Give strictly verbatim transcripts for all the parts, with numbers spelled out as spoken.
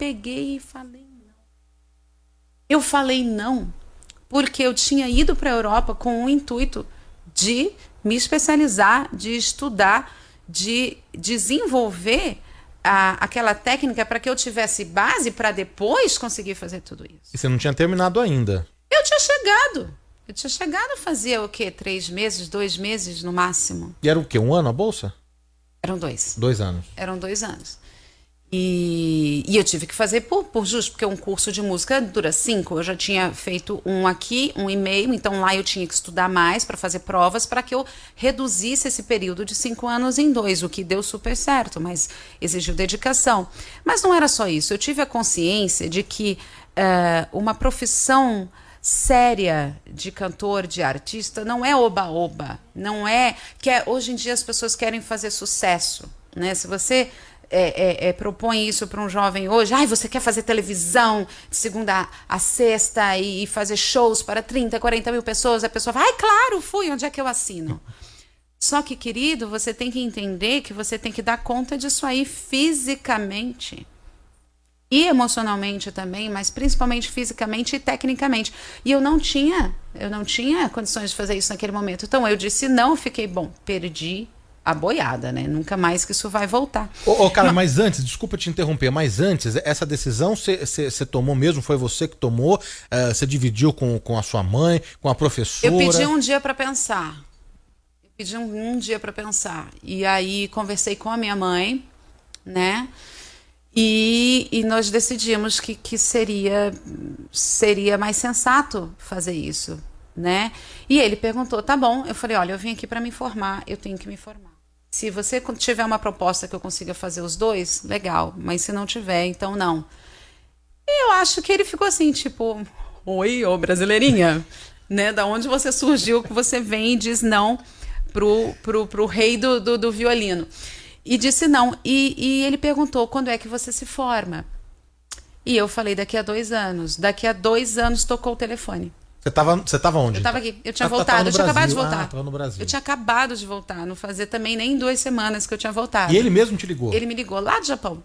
peguei e falei não. Eu falei não porque eu tinha ido para a Europa com o intuito de me especializar, de estudar, de desenvolver a, aquela técnica para que eu tivesse base para depois conseguir fazer tudo isso. E você não tinha terminado ainda? Eu tinha chegado. Eu tinha chegado a fazer o quê? Três meses, dois meses no máximo. E era o quê? Um ano a bolsa? Eram dois. Dois anos. Eram dois anos. E, e eu tive que fazer por, por justo, porque um curso de música dura cinco. Eu já tinha feito um aqui, um e meio, então lá eu tinha que estudar mais para fazer provas, para que eu reduzisse esse período de cinco anos em dois, o que deu super certo, mas exigiu dedicação. Mas não era só isso. Eu tive a consciência de que uh, uma profissão séria de cantor, de artista, não é oba-oba. Não é que é, hoje em dia as pessoas querem fazer sucesso, né? Se você É, é, é, propõe isso para um jovem hoje, ai, você quer fazer televisão de segunda a sexta e, e fazer shows para trinta, quarenta mil pessoas, a pessoa fala, ai, claro, fui, onde é que eu assino? Só que, querido, você tem que entender que você tem que dar conta disso aí fisicamente e emocionalmente também, mas principalmente fisicamente e tecnicamente. E eu não tinha, eu não tinha condições de fazer isso naquele momento. Então eu disse não, fiquei, bom, perdi a boiada, né? Nunca mais que isso vai voltar. Ô, ô cara, não. Mas antes, desculpa te interromper, mas antes, essa decisão você tomou mesmo? Foi você que tomou? Você uh, dividiu com, com a sua mãe, com a professora? Eu pedi um dia para pensar. Eu pedi um, um dia para pensar. E aí conversei com a minha mãe, né? E, e nós decidimos que, que seria, seria mais sensato fazer isso, né? E ele perguntou, tá bom. Eu falei, olha, eu vim aqui para me formar, eu tenho que me formar. Se você tiver uma proposta que eu consiga fazer os dois, legal. Mas se não tiver, então não. E eu acho que ele ficou assim, tipo, oi, ô brasileirinha, né? Da onde você surgiu que você vem e diz não pro, pro, pro rei do, do, do violino. E disse não. E, e ele perguntou, quando é que você se forma? E eu falei, daqui a dois anos. Daqui a dois anos tocou o telefone. Você estava você tava onde? Eu estava aqui. Eu tinha ah, voltado. Eu tinha Brasil. acabado de voltar. Ah, tava no Brasil. Eu tinha acabado de voltar. Não fazia também nem duas semanas que eu tinha voltado. E ele mesmo te ligou? Ele me ligou lá do Japão.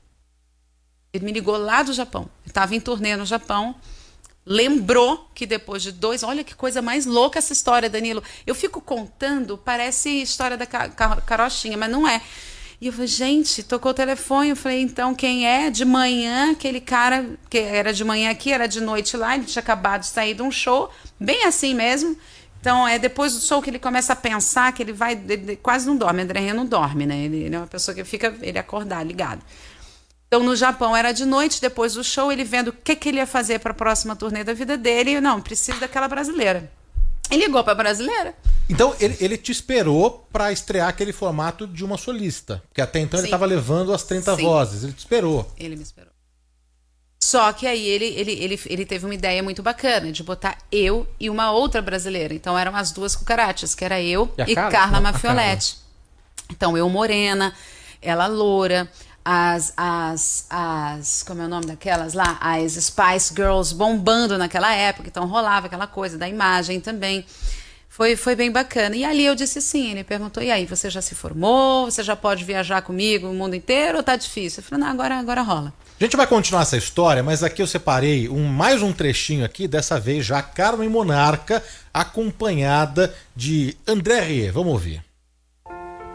Ele me ligou lá do Japão. Eu estava em turnê no Japão. Lembrou que depois de dois... Olha que coisa mais louca essa história, Danilo. Eu fico contando, parece história da carochinha, mas não é. E eu falei, gente, tocou o telefone. Eu falei, então quem é? De manhã, aquele cara, que era de manhã aqui, era de noite lá, ele tinha acabado de sair de um show, bem assim mesmo. Então, é depois do show que ele começa a pensar, que ele vai, ele quase não dorme, André Rieu não dorme, né? Ele, ele é uma pessoa que fica, ele acordar, ligado. Então, no Japão era de noite, depois do show, ele vendo o que, que ele ia fazer para a próxima turnê da vida dele. E, não, precisa daquela brasileira. Ele ligou para a brasileira. Então, ele, ele te esperou para estrear aquele formato de uma solista. Porque até então Sim. ele estava levando as trinta Sim. vozes. Ele te esperou. Ele me esperou. Só que aí ele, ele, ele, ele teve uma ideia muito bacana de botar eu e uma outra brasileira. Então eram as duas cucarachas, que era eu e, e Carla, Carla Maffioletti. Então eu morena, ela loura, as, as, as... Como é o nome daquelas lá? As Spice Girls bombando naquela época. Então rolava aquela coisa da imagem também. Foi, foi bem bacana. E ali eu disse sim. Ele perguntou, e aí, você já se formou? Você já pode viajar comigo o mundo inteiro ou tá difícil? Eu falei, não, agora, agora rola. A gente vai continuar essa história, mas aqui eu separei um, mais um trechinho aqui, dessa vez já Carmen Monarca, acompanhada de André Rieu. Vamos ouvir.